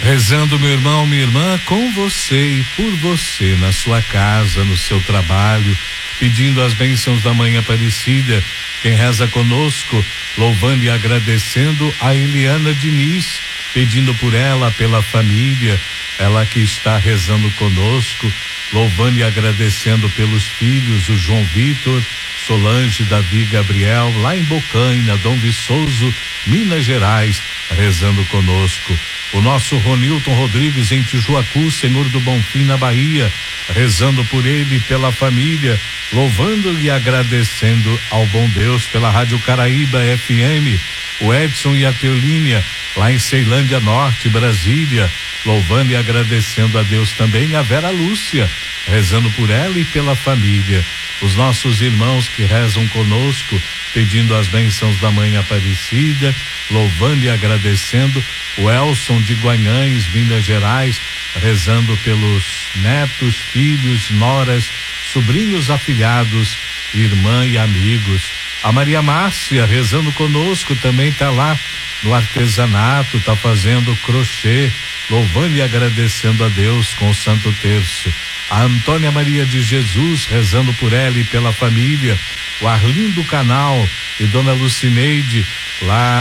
Rezando, meu irmão, minha irmã, com você e por você, na sua casa, no seu trabalho, pedindo as bênçãos da Mãe Aparecida. Quem reza conosco, louvando e agradecendo a Eliana Diniz, pedindo por ela, pela família, ela que está rezando conosco, louvando e agradecendo pelos filhos, o João Vitor, Solange, Davi, Gabriel, lá em Bocaina, Dom Viçoso, Minas Gerais, rezando conosco. O nosso Ronilton Rodrigues em Tijuacu, Senhor do Bonfim, na Bahia, rezando por ele e pela família, louvando e agradecendo ao bom Deus pela Rádio Caraíba FM. O Edson e a Teolínia, lá em Ceilândia Norte, Brasília, louvando e agradecendo a Deus também. A Vera Lúcia, rezando por ela e pela família. Os nossos irmãos que rezam conosco, pedindo as bênçãos da Mãe Aparecida, louvando e agradecendo. O Elson de Guanhães, Minas Gerais, rezando pelos netos, filhos, noras, sobrinhos, afilhados, irmã e amigos. A Maria Márcia rezando conosco, também está lá no artesanato, está fazendo crochê, louvando e agradecendo a Deus com o Santo Terço. A Antônia Maria de Jesus rezando por ela e pela família. O Arlindo Canal e Dona Lucineide lá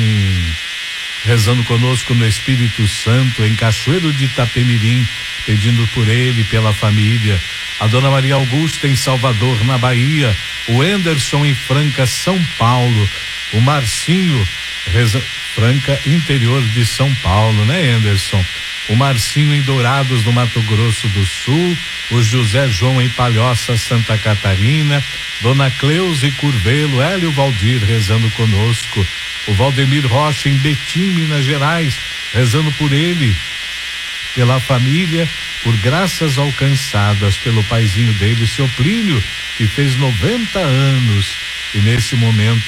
rezando conosco no Espírito Santo, em Cachoeiro de Itapemirim, pedindo por ele e pela família. A Dona Maria Augusta em Salvador, na Bahia. O Enderson em Franca, São Paulo. O Marcinho, Franca, interior de São Paulo, né, Enderson? O Marcinho em Dourados, no Mato Grosso do Sul. O José João em Palhoça, Santa Catarina. Dona Cleusa Curvelo, Hélio Valdir rezando conosco. O Valdemir Rocha em Betim, Minas Gerais, rezando por ele, pela família, por graças alcançadas pelo paizinho dele, seu Plínio, que fez 90 anos e nesse momento